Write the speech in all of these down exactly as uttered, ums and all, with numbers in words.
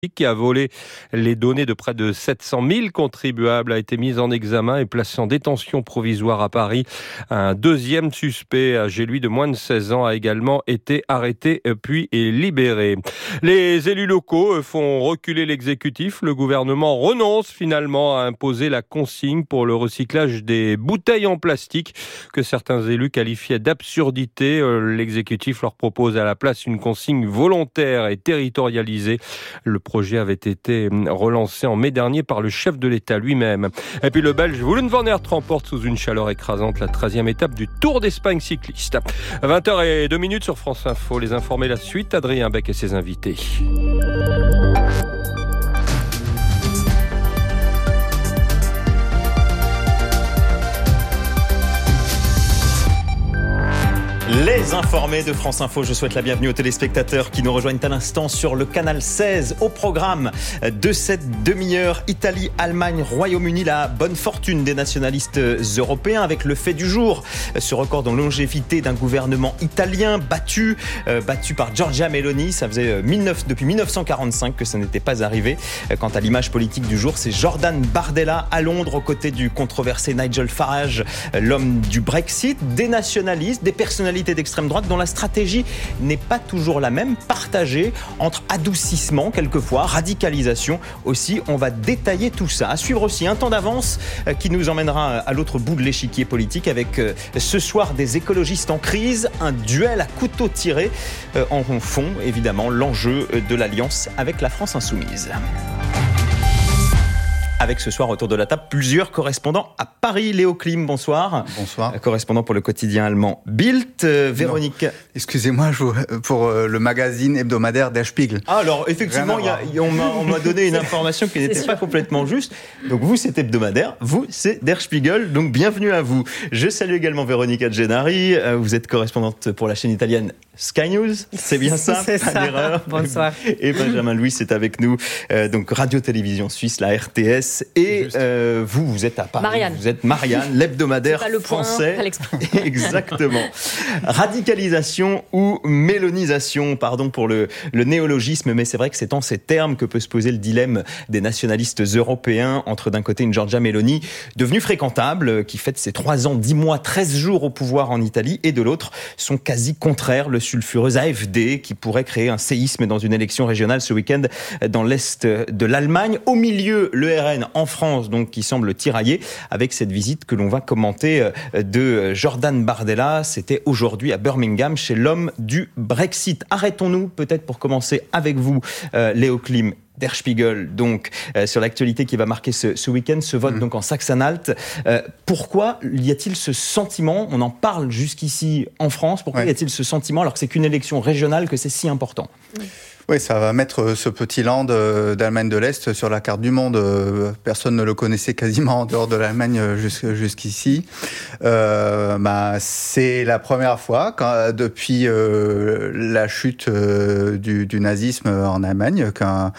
qui a volé les données de près de sept cent mille contribuables a été mis en examen et placé en détention provisoire à Paris. Un deuxième suspect, âgé lui de moins de seize ans, a également été arrêté puis est libéré. Les élus locaux font reculer l'exécutif. Le gouvernement renonce finalement à imposer la consigne pour le recyclage des bouteilles en plastique que certains élus qualifiaient d'absurdité. L'exécutif leur propose à la place une consigne volontaire et territorialisée. Le Le projet avait été relancé en mai dernier par le chef de l'État lui-même. Et puis le Belge Wout van Aert remporte sous une chaleur écrasante la treizième étape du Tour d'Espagne cycliste. vingt heures deux minutes sur France Info. Les informer la suite, Adrien Beck et ses invités. Les informés de France Info, je souhaite la bienvenue aux téléspectateurs qui nous rejoignent à l'instant sur le canal seize. Au programme de cette demi-heure, Italie, Allemagne, Royaume-Uni, la bonne fortune des nationalistes européens avec le fait du jour. Ce record de longévité d'un gouvernement italien battu, euh, battu par Giorgia Meloni. Ça faisait dix-neuf, depuis dix-neuf cent quarante-cinq que ça n'était pas arrivé. Quant à l'image politique du jour, c'est Jordan Bardella à Londres aux côtés du controversé Nigel Farage, l'homme du Brexit, des nationalistes, des personnalités d'extrême droite dont la stratégie n'est pas toujours la même, partagée entre adoucissement quelquefois, radicalisation aussi. On va détailler tout ça. À suivre aussi un temps d'avance qui nous emmènera à l'autre bout de l'échiquier politique avec ce soir des écologistes en crise, un duel à couteau tiré en fond évidemment l'enjeu de l'alliance avec la France insoumise. Avec ce soir autour de la table plusieurs correspondants à Paris. Léo Klim, bonsoir. Bonsoir. Correspondant pour le quotidien allemand Bild. Euh, Véronique. Non. Excusez-moi, je, pour euh, le magazine hebdomadaire Der Spiegel. Ah, alors effectivement, y a, y a, on, m'a, on m'a donné une information qui n'était pas complètement juste. Donc vous, c'est hebdomadaire, vous, c'est Der Spiegel. Donc bienvenue à vous. Je salue également Véronique Adjenari. Euh, vous êtes correspondante pour la chaîne italienne Sky News. C'est bien ça? C'est pas ça. d'erreur. Bonsoir. Et Benjamin Louis est avec nous. Euh, donc Radio-Télévision Suisse, la R T S. Et euh, vous, vous êtes à Paris. Marianne. Vous êtes Marianne, l'hebdomadaire c'est pas le point, français. pas l'expert. Exactement. Radicalisation ou mélonisation, pardon pour le, le néologisme, mais c'est vrai que c'est en ces termes que peut se poser le dilemme des nationalistes européens entre d'un côté une Giorgia Meloni, devenue fréquentable, qui fête ses trois ans, dix mois, treize jours au pouvoir en Italie, et de l'autre, son quasi contraire, le sulfureux A F D, qui pourrait créer un séisme dans une élection régionale ce week-end dans l'est de l'Allemagne. Au milieu, le R N en France, donc, qui semble tiraillé avec cette visite que l'on va commenter de Jordan Bardella. C'était aujourd'hui à Birmingham chez l'homme du Brexit. Arrêtons-nous peut-être pour commencer avec vous, euh, Léo Klim. Der Spiegel, donc, euh, sur l'actualité qui va marquer ce, ce week-end, ce vote mmh. donc en Saxe-Anhalt. Euh, pourquoi y a-t-il ce sentiment, on en parle jusqu'ici en France, pourquoi ouais. y a-t-il ce sentiment, alors que c'est qu'une élection régionale, que c'est si important ? mmh. Oui, ça va mettre ce petit land d'Allemagne de l'Est sur la carte du monde. Personne ne le connaissait quasiment en dehors de l'Allemagne jusqu'ici. Euh, bah, c'est la première fois quand, depuis euh, la chute euh, du, du nazisme en Allemagne qu'un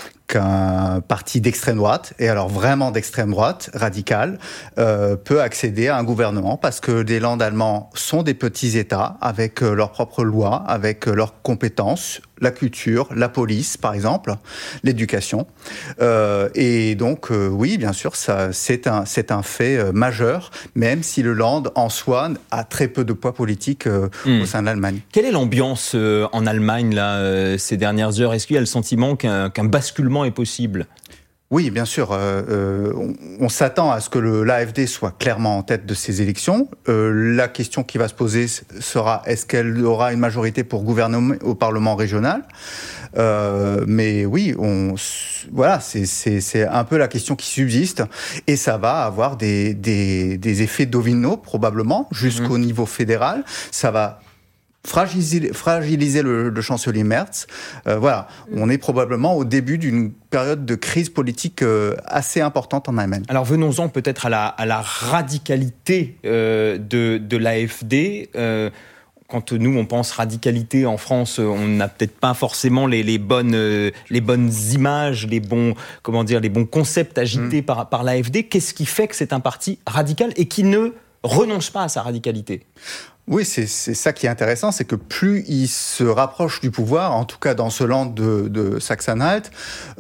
qu'un parti d'extrême droite, et alors vraiment d'extrême droite, radicale, euh, peut accéder à un gouvernement, parce que les Landes allemands sont des petits États, avec euh, leurs propres lois, avec euh, leurs compétences, la culture, la police, par exemple, l'éducation. Euh, et donc, euh, oui, bien sûr, ça, c'est un, c'est un fait euh, majeur, même si le Land, en soi, a très peu de poids politique euh, mmh. au sein de l'Allemagne. Quelle est l'ambiance euh, en Allemagne, là, euh, ces dernières heures ? Est-ce qu'il y a le sentiment qu'un, qu'un basculement est possible ? Oui, bien sûr. Euh, euh, on, on s'attend à ce que le, l'A F D soit clairement en tête de ces élections. Euh, la question qui va se poser sera, est-ce qu'elle aura une majorité pour gouverner au Parlement régional ? euh, Mais oui, on, voilà, c'est, c'est, c'est un peu la question qui subsiste. Et ça va avoir des, des, des effets domino, probablement, jusqu'au mmh. niveau fédéral. Ça va fragiliser, fragiliser le, le chancelier Merz. Euh, voilà, on est probablement au début d'une période de crise politique euh, assez importante en Allemagne. Alors venons-en peut-être à la, à la radicalité euh, de, de l'A F D. Euh, quand nous, on pense radicalité en France, on n'a peut-être pas forcément les, les, bonnes, euh, les bonnes images, les bons, comment dire, les bons concepts agités mmh. par, par l'A F D. Qu'est-ce qui fait que c'est un parti radical et qui ne renonce pas à sa radicalité ? Oui, c'est, c'est ça qui est intéressant, c'est que plus il se rapproche du pouvoir, en tout cas dans ce land de, de Saxe-Anhalt,